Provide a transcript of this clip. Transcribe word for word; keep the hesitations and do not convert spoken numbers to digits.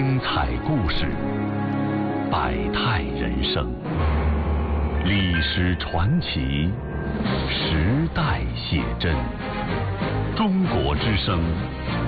精彩故事，百态人生，历史传奇，时代写真。中国之声，